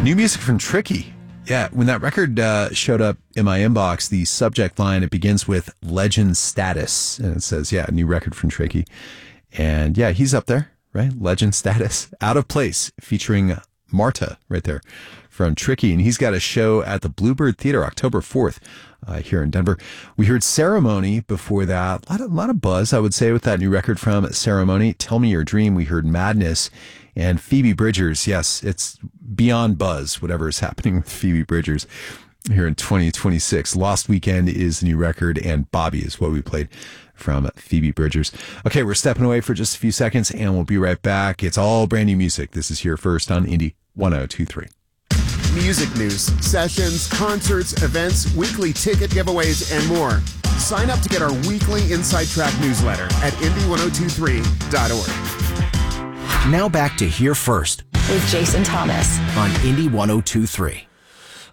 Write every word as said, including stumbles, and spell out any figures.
New music from Tricky. Yeah, when that record uh, showed up in my inbox, the subject line, it begins with Legend Status. And it says, yeah, new record from Tricky. And yeah, he's up there, right? Legend Status. Out of Place, featuring Marta right there from Tricky. And he's got a show at the Bluebird Theater October fourth uh, here in Denver. We heard Ceremony before that. A lot of, a lot of buzz, I would say, with that new record from Ceremony. Tell Me Your Dream. We heard Madness. And Phoebe Bridgers, yes, it's beyond buzz, whatever is happening with Phoebe Bridgers here in twenty twenty-six. Lost Weekend is the new record, and Bobby is what we played from Phoebe Bridgers. Okay, we're stepping away for just a few seconds, and we'll be right back. It's all brand new music. This is Here First on Indie one oh two point three. Music news, sessions, concerts, events, weekly ticket giveaways, and more. Sign up to get our weekly Inside Track newsletter at indie ten twenty-three dot org. Now back to Here First with Jason Thomas on Indie ten twenty-three.